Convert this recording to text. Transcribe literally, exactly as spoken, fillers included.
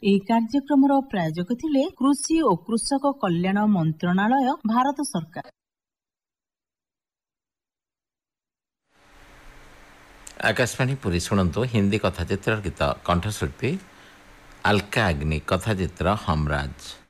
ଏହି କାର୍ଯ୍ୟକ୍ରମର ପ୍ରାୟୋଜକ ଥିଲେ କୃଷି ଓ କୃଷକ କଲ୍ୟାଣ ମନ୍ତ୍ରଣାଳୟ, ଭାରତ ସରକାର। आकाशवाणी पुरी शुणु हिंदी कथाचित्र गीत कंठशिल्पी अलका अग्नि, कथाचित्र हमराज।